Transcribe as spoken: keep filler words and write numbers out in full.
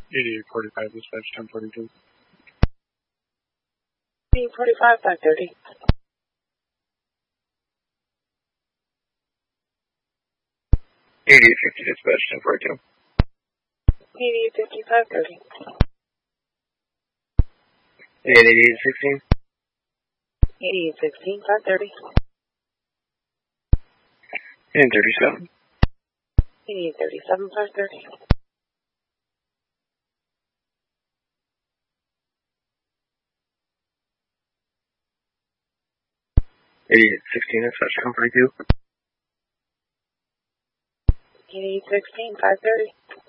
eighty-eight forty-five, dispatch ten forty-two. eighty-eight forty-five, five thirty. eighty-eight fifty, dispatch ten forty-two. eighty-eight fifty, five thirty. And eighty-eight sixteen. eighty-eight sixteen, five thirty. And thirty-seven. eighty-eight thirty-seven, five thirty. eighty-eight sixteen, dispatch ten forty-two. eighty-eight sixteen, five thirty.